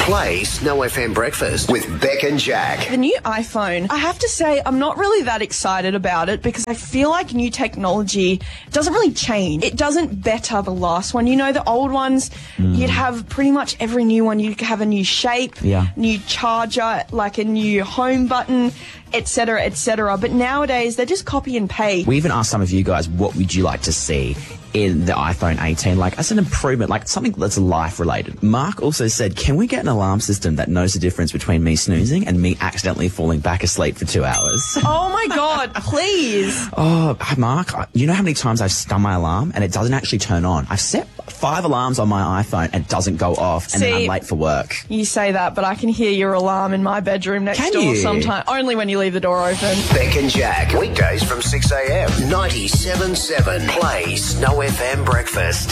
Play Snow FM Breakfast with Beck and Jack. The new iPhone, I have to say, I'm not really that excited about it because I feel like new technology doesn't really change. It doesn't better the last one. You know, the old ones, you'd have pretty much every new one. You'd have a new shape, new charger, like a new home button, etc., etc. But nowadays, they just copy and paste. We even asked some of you guys, what would you like to see in the iPhone 18, like as an improvement, like something that's life related. Mark also said, can we get an alarm system that knows the difference between me snoozing and me accidentally falling back asleep for 2 hours? Oh my God, please. Oh, Mark, you know how many times I've stunned my alarm and it doesn't actually turn on? I've set 5 alarms on my iPhone and it doesn't go off, and then I'm late for work. You say that, but I can hear your alarm in my bedroom next door sometimes. Only when you leave the door open. Beck and Jack, weekdays from 6 a.m. 97.7 Play Snow FM Breakfast.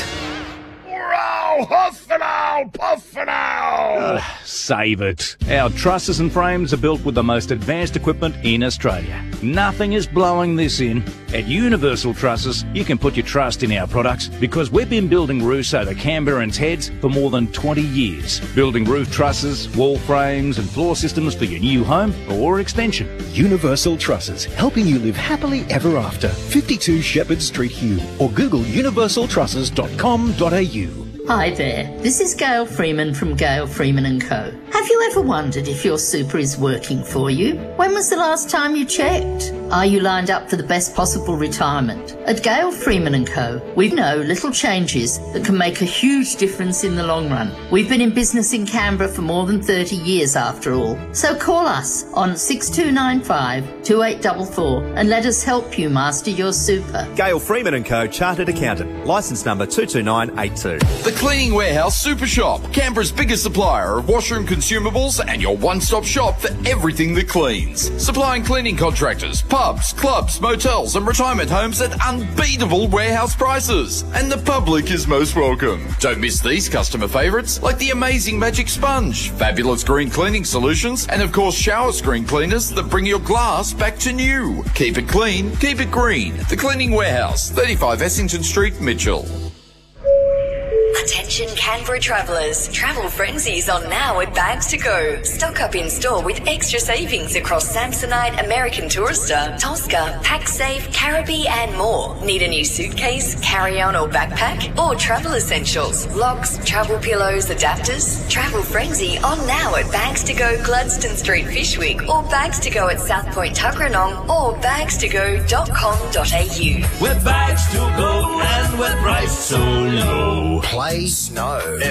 Huff and owl, puff and owl. Save it. Our trusses and frames are built with the most advanced equipment in Australia. Nothing is blowing this in. At Universal Trusses, you can put your trust in our products because we've been building roofs over Canberra and Heads for more than 20 years. Building roof trusses, wall frames and floor systems for your new home or extension. Universal Trusses, helping you live happily ever after. 52 Shepherd Street, Hume, or Google universaltrusses.com.au. Hi there, this is Gail Freeman from Gail Freeman & Co. Have you ever wondered if your super is working for you? When was the last time you checked? Are you lined up for the best possible retirement? At Gail Freeman & Co, we know little changes that can make a huge difference in the long run. We've been in business in Canberra for more than 30 years after all. So call us on 6295 2844 and let us help you master your super. Gail Freeman & Co, Chartered Accountant, licence number 22982. The Cleaning Warehouse Super Shop, Canberra's biggest supplier of washroom consumables and your one-stop shop for everything that cleans. Supplying cleaning contractors, pubs, clubs, motels and retirement homes at unbeatable warehouse prices. And the public is most welcome. Don't miss these customer favourites like the amazing Magic Sponge, fabulous green cleaning solutions, and of course shower screen cleaners that bring your glass back to new. Keep it clean, keep it green. The Cleaning Warehouse, 35 Essington Street, Mitchell. Attention Canberra travellers. Travel Frenzy's on now at Bags to Go. Stock up in store with extra savings across Samsonite, American Tourister, Tosca, PakSafe, Caribbee and more. Need a new suitcase, carry-on or backpack? Or travel essentials, locks, travel pillows, adapters? Travel Frenzy on now at Bags to Go, Gladstone Street, Fishwick, or Bags to Go at South Point, Tuggeranong, or bagstogo.com.au. We're Bags to Go and we're priced so low. Play Snow